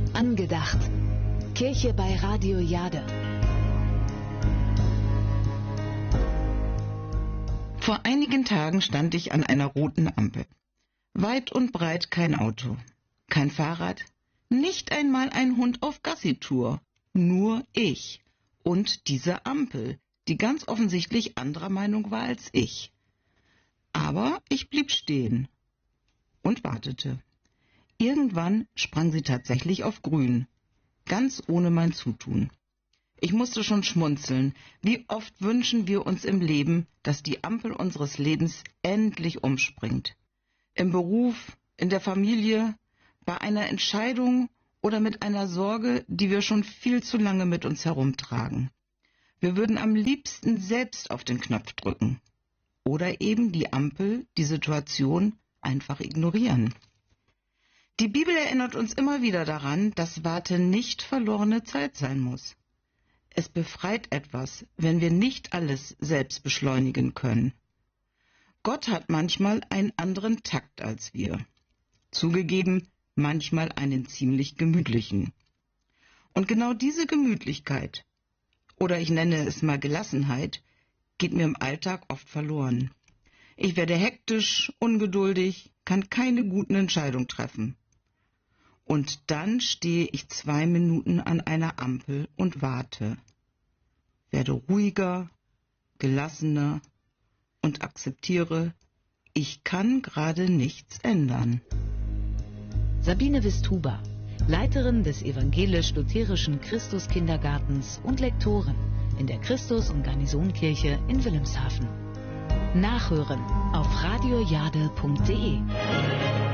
Angedacht. Kirche bei Radio Jade. Vor einigen Tagen stand ich an einer roten Ampel. Weit und breit kein Auto, kein Fahrrad, nicht einmal ein Hund auf Gassitour. Nur ich und diese Ampel, die ganz offensichtlich anderer Meinung war als ich. Aber ich blieb stehen und wartete. Irgendwann sprang sie tatsächlich auf grün, ganz ohne mein Zutun. Ich musste schon schmunzeln. Wie oft wünschen wir uns im Leben, dass die Ampel unseres Lebens endlich umspringt. Im Beruf, in der Familie, bei einer Entscheidung oder mit einer Sorge, die wir schon viel zu lange mit uns herumtragen. Wir würden am liebsten selbst auf den Knopf drücken. Oder eben die Ampel, die Situation einfach ignorieren. Die Bibel erinnert uns immer wieder daran, dass Warten nicht verlorene Zeit sein muss. Es befreit etwas, wenn wir nicht alles selbst beschleunigen können. Gott hat manchmal einen anderen Takt als wir. Zugegeben, manchmal einen ziemlich gemütlichen. Und genau diese Gemütlichkeit, oder ich nenne es mal Gelassenheit, geht mir im Alltag oft verloren. Ich werde hektisch, ungeduldig, kann keine guten Entscheidungen treffen. Und dann stehe ich 2 Minuten an einer Ampel und warte. Werde ruhiger, gelassener und akzeptiere, ich kann gerade nichts ändern. Sabine Wistuba, Leiterin des evangelisch-lutherischen Christuskindergartens und Lektorin in der Christus- und Garnisonkirche in Wilhelmshaven. Nachhören auf radiojade.de.